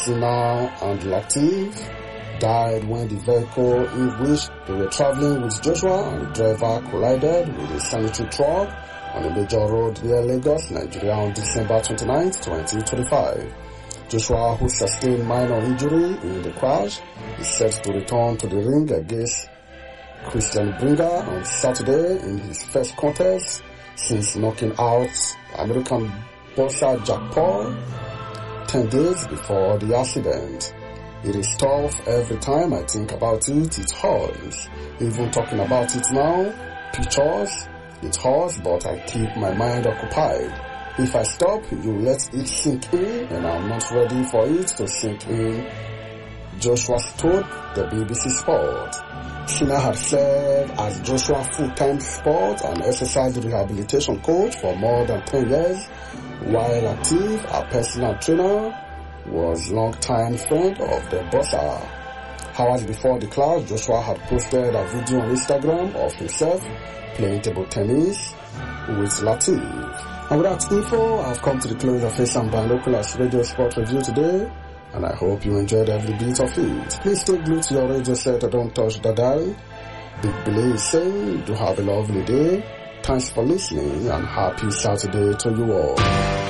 Sina and Latif died when the vehicle in which they were traveling with Joshua and the driver collided with a sanitary truck on a major road near Lagos, Nigeria on December 29, 2025. Joshua, who sustained minor injury in the crash, is set to return to the ring against Christian Bringer on Saturday in his first contest since knocking out American boxer Jack Paul 10 days before the accident. It is tough every time I think about it, it hurts. Even talking about it now, pictures, it hurts, but I keep my mind occupied. If I stop, you let it sink in, and I'm not ready for it to sink in. Joshua told the BBC Sport. Sina had served as Joshua's full-time sport and exercise rehabilitation coach for more than 10 years, while Latif, a personal trainer, was long-time friend of the boxer. Hours before the clash, Joshua had posted a video on Instagram of himself playing table tennis with Latif. And with that info, I've come to the close of Hesam Binoculars Radio Sport Review today, and I hope you enjoyed every bit of it. Please stay glued to your radio set and don't touch the dial. Big Billy is saying, do have a lovely day. Thanks for listening and happy Saturday to you all.